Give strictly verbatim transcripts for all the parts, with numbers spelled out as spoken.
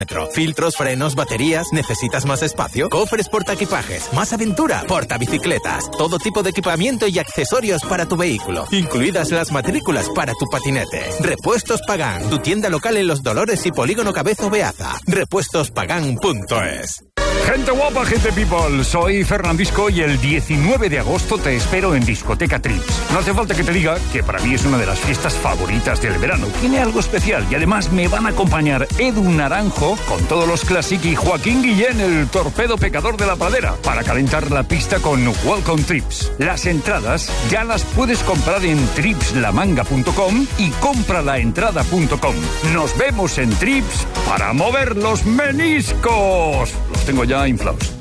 Filtros, frenos, baterías. ¿Necesitas más espacio? Cofres portaequipajes, más aventura, portabicicletas, todo tipo de equipamiento y accesorios para tu vehículo, incluidas las matrículas para tu patinete. Repuestos Pagán, tu tienda local en Los Dolores y Polígono Cabezo Beaza. repuestos pagán punto es. Gente guapa, gente people, soy Fernandisco y el diecinueve de agosto te espero en Discoteca Trips. No hace falta que te diga que para mí es una de las fiestas favoritas del verano. Tiene algo especial y además me van a acompañar Edu Naranjo con todos los Classic y Joaquín Guillén, el torpedo pecador de la pradera, para calentar la pista con Welcome Trips. Las entradas ya las puedes comprar en trips la manga punto com y compralaentrada punto com. Nos vemos en Trips para mover los meniscos. Los tengo ya inflados.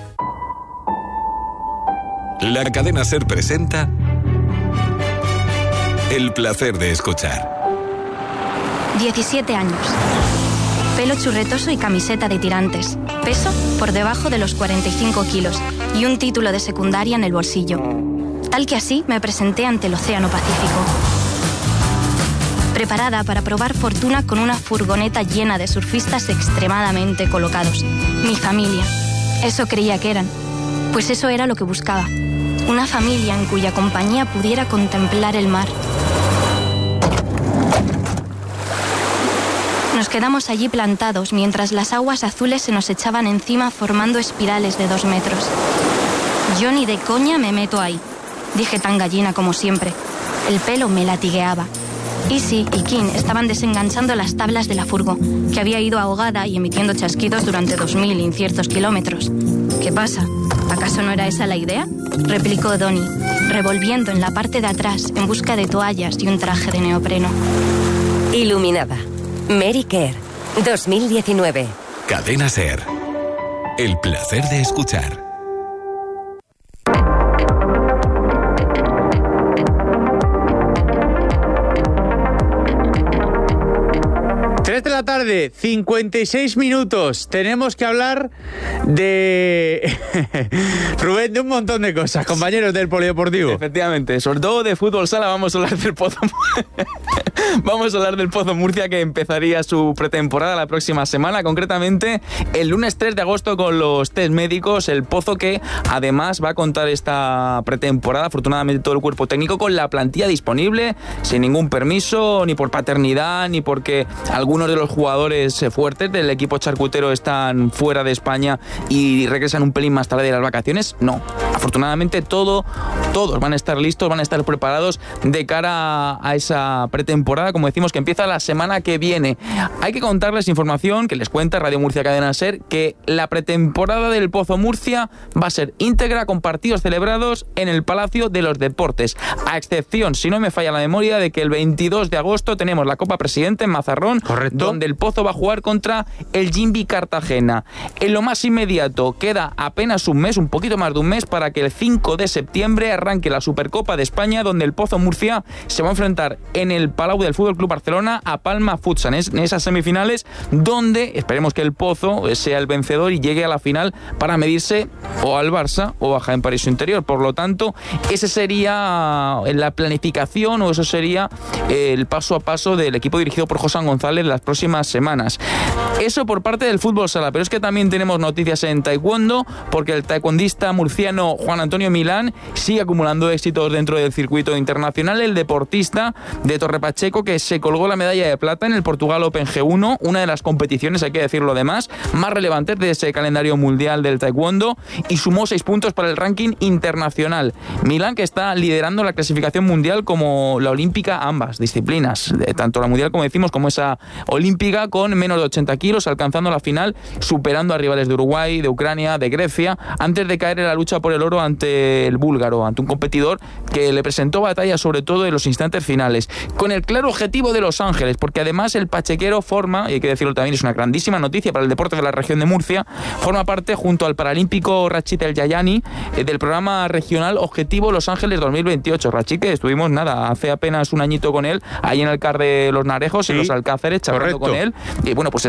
La cadena SER presenta El placer de escuchar. diecisiete años. Pelo churretoso y camiseta de tirantes. Peso por debajo de los cuarenta y cinco kilos y un título de secundaria en el bolsillo. Tal que así me presenté ante el Océano Pacífico. Preparada para probar fortuna con una furgoneta llena de surfistas extremadamente colocados. Mi familia. Eso creía que eran. Pues eso era lo que buscaba. Una familia en cuya compañía pudiera contemplar el mar. Nos quedamos allí plantados mientras las aguas azules se nos echaban encima formando espirales de dos metros. Yo ni de coña me meto ahí, dije tan gallina como siempre. El pelo me latigueaba. Easy y King estaban desenganchando las tablas de la furgo, que había ido ahogada y emitiendo chasquidos durante dos mil inciertos kilómetros. ¿Qué pasa? ¿Acaso no era esa la idea? Replicó Donnie, revolviendo en la parte de atrás en busca de toallas y un traje de neopreno. Iluminada. Mary Kerr, dos mil diecinueve. Cadena SER. El placer de escuchar. tres de la tarde, cincuenta y seis minutos. Tenemos que hablar de... Rubén, de un montón de cosas, compañeros del Polideportivo. Efectivamente, sobre todo de fútbol sala vamos a hablar del Pozo... vamos a hablar del Pozo Murcia, que empezaría su pretemporada la próxima semana, concretamente el lunes tres de agosto con los test médicos. El Pozo, que además va a contar esta pretemporada, afortunadamente todo el cuerpo técnico, con la plantilla disponible, sin ningún permiso, ni por paternidad, ni porque algunos de los jugadores fuertes del equipo charcutero están fuera de España y regresan un pelín más tarde de las vacaciones. No, afortunadamente todo, todos van a estar listos, van a estar preparados de cara a esa pretemporada, como decimos, que empieza la semana que viene. Hay que contarles información que les cuenta Radio Murcia Cadena SER, que la pretemporada del Pozo Murcia va a ser íntegra, con partidos celebrados en el Palacio de los Deportes, a excepción, si no me falla la memoria, de que el veintidós de agosto tenemos la Copa Presidente en Mazarrón. Correcto. Donde el Pozo va a jugar contra el Jimby Cartagena. En lo más inmediato, queda apenas un mes, un poquito más de un mes, para que el cinco de septiembre arranque la Supercopa de España, donde el Pozo Murcia se va a enfrentar en el Palau del Fútbol Club Barcelona a Palma Futsal, en esas semifinales, donde esperemos que el Pozo sea el vencedor y llegue a la final para medirse o al Barça o a Jaén Paraíso Interior. Por lo tanto, ese sería la planificación, o eso sería el paso a paso del equipo dirigido por José González las próximas semanas. Eso por parte del fútbol sala, pero es que también tenemos noticias en taekwondo, porque el taekwondista murciano Juan Antonio Milán sigue acumulando éxitos dentro del circuito internacional. El deportista de Torrepacheco, que se colgó la medalla de plata en el Portugal Open G uno, una de las competiciones, hay que decirlo además, más relevantes de ese calendario mundial del taekwondo, y sumó seis puntos para el ranking internacional. Milán, que está liderando la clasificación mundial como la olímpica, ambas disciplinas, tanto la mundial, como decimos, como esa olímpica, con menos de ochenta kilos, alcanzando la final, superando a rivales de Uruguay, de Ucrania, de Grecia, antes de caer en la lucha por el oro ante el búlgaro, ante un competidor que le presentó batalla sobre todo en los instantes finales, con el claro objetivo de Los Ángeles, porque además el pachequero forma, y hay que decirlo también, es una grandísima noticia para el deporte de la región de Murcia, forma parte junto al paralímpico Rachid El Yayani eh, del programa regional Objetivo Los Ángeles dos mil veintiocho. Rachid, que estuvimos nada, hace apenas un añito con él, ahí en el CAR de Los Narejos, sí, en Los Alcáceres, charlando con él, y bueno, pues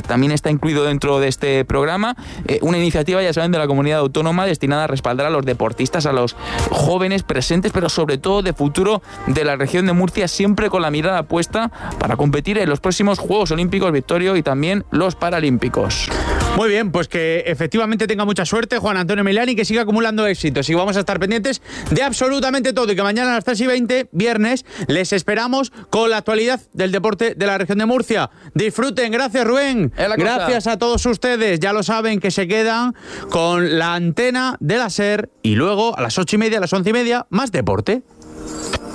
también está incluido dentro de este programa. Eh, una iniciativa, ya saben, de la comunidad autónoma destinada a respaldar a los deportistas, a los jóvenes presentes, pero sobre todo de futuro de la región de Murcia, siempre con la mirada puesta para competir en los próximos Juegos Olímpicos, Victorio, y también los Paralímpicos. Muy bien, pues que efectivamente tenga mucha suerte Juan Antonio Milani, que siga acumulando éxitos, y vamos a estar pendientes de absolutamente todo, y que mañana a las tres y veinte, viernes, les esperamos con la actualidad del deporte de la región de Murcia. Disfruten, gracias Rubén, gracias a todos ustedes, ya lo saben que se quedan con la antena de la SER, y luego a las ocho y media, a las once y media, más deporte.